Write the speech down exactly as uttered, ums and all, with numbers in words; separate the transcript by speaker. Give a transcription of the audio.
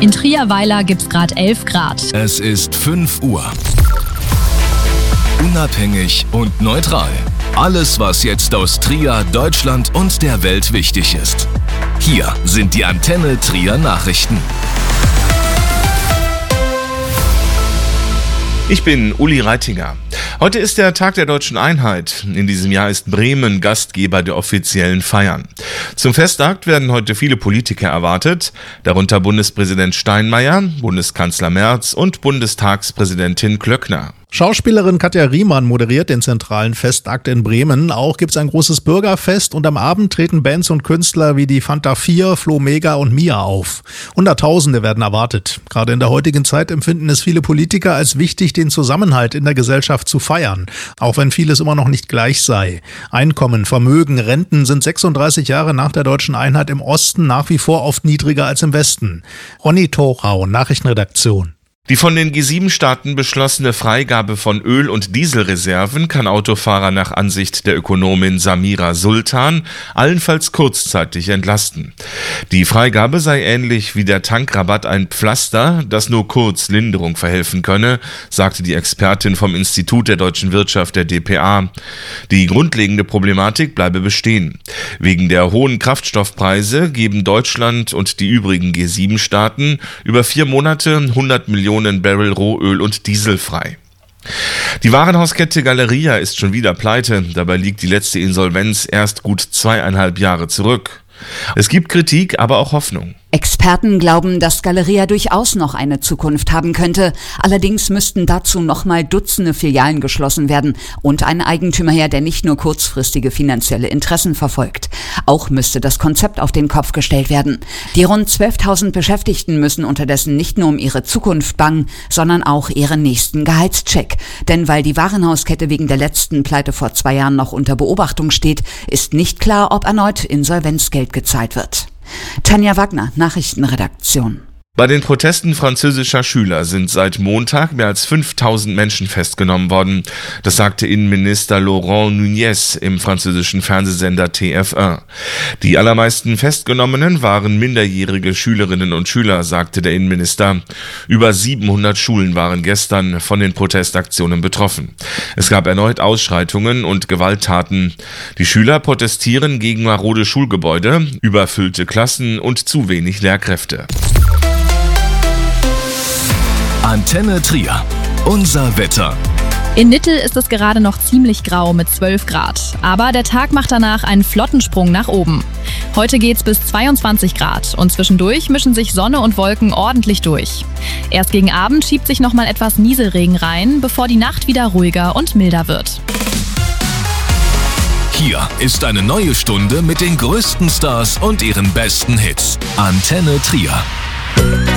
Speaker 1: In Trier-Weiler gibt's gerade elf Grad.
Speaker 2: Es ist fünf Uhr. Unabhängig und neutral. Alles, was jetzt aus Trier, Deutschland und der Welt wichtig ist. Hier sind die Antenne Trier Nachrichten.
Speaker 3: Ich bin Uli Reitinger. Heute ist der Tag der Deutschen Einheit. In diesem Jahr ist Bremen Gastgeber der offiziellen Feiern. Zum Festakt werden heute viele Politiker erwartet, darunter Bundespräsident Steinmeier, Bundeskanzler Merz und Bundestagspräsidentin Klöckner.
Speaker 4: Schauspielerin Katja Riemann moderiert den zentralen Festakt in Bremen. Auch gibt's ein großes Bürgerfest und am Abend treten Bands und Künstler wie die Fanta vier, Flo Mega und Mia auf. Hunderttausende werden erwartet. Gerade in der heutigen Zeit empfinden es viele Politiker als wichtig, den Zusammenhalt in der Gesellschaft zu feiern, auch wenn vieles immer noch nicht gleich sei. Einkommen, Vermögen, Renten sind sechsunddreißig Jahre nach der Deutschen Einheit im Osten nach wie vor oft niedriger als im Westen. Ronny Torau, Nachrichtenredaktion.
Speaker 3: Die von den G sieben Staaten beschlossene Freigabe von Öl- und Dieselreserven kann Autofahrer nach Ansicht der Ökonomin Samira Sultan allenfalls kurzzeitig entlasten. Die Freigabe sei ähnlich wie der Tankrabatt ein Pflaster, das nur kurz Linderung verhelfen könne, sagte die Expertin vom Institut der deutschen Wirtschaft der D P A. Die grundlegende Problematik bleibe bestehen. Wegen der hohen Kraftstoffpreise geben Deutschland und die übrigen G sieben Staaten über vier Monate hundert Millionen Barrel Rohöl und Diesel frei. Die Warenhauskette Galeria ist schon wieder pleite. Dabei liegt die letzte Insolvenz erst gut zweieinhalb Jahre zurück. Es gibt Kritik, aber auch Hoffnung.
Speaker 5: Experten glauben, dass Galeria durchaus noch eine Zukunft haben könnte. Allerdings müssten dazu nochmal Dutzende Filialen geschlossen werden und ein Eigentümer her, der nicht nur kurzfristige finanzielle Interessen verfolgt. Auch müsste das Konzept auf den Kopf gestellt werden. Die rund zwölftausend Beschäftigten müssen unterdessen nicht nur um ihre Zukunft bangen, sondern auch ihren nächsten Gehaltscheck. Denn weil die Warenhauskette wegen der letzten Pleite vor zwei Jahren noch unter Beobachtung steht, ist nicht klar, ob erneut Insolvenzgeld gezahlt wird. Tanja Wagner, Nachrichtenredaktion.
Speaker 3: Bei den Protesten französischer Schüler sind seit Montag mehr als fünftausend Menschen festgenommen worden. Das sagte Innenminister Laurent Nunez im französischen Fernsehsender T F eins. Die allermeisten Festgenommenen waren minderjährige Schülerinnen und Schüler, sagte der Innenminister. Über siebenhundert Schulen waren gestern von den Protestaktionen betroffen. Es gab erneut Ausschreitungen und Gewalttaten. Die Schüler protestieren gegen marode Schulgebäude, überfüllte Klassen und zu wenig Lehrkräfte.
Speaker 2: Antenne Trier. Unser Wetter.
Speaker 1: In Nittel ist es gerade noch ziemlich grau mit zwölf Grad. Aber der Tag macht danach einen flotten Sprung nach oben. Heute geht's bis zweiundzwanzig Grad und zwischendurch mischen sich Sonne und Wolken ordentlich durch. Erst gegen Abend schiebt sich nochmal etwas Nieselregen rein, bevor die Nacht wieder ruhiger und milder wird.
Speaker 2: Hier ist eine neue Stunde mit den größten Stars und ihren besten Hits. Antenne Trier.